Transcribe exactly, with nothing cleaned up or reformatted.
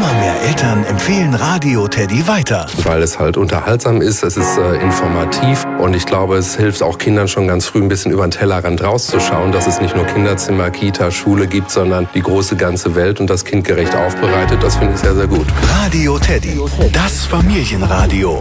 Immer mehr Eltern empfehlen Radio Teddy weiter. Weil es halt unterhaltsam ist, es ist äh, informativ und ich glaube, es hilft auch Kindern schon ganz früh ein bisschen über den Tellerrand rauszuschauen, dass es nicht nur Kinderzimmer, Kita, Schule gibt, sondern die große ganze Welt und das kindgerecht aufbereitet. Das finde ich sehr, sehr gut. Radio Teddy, das Familienradio.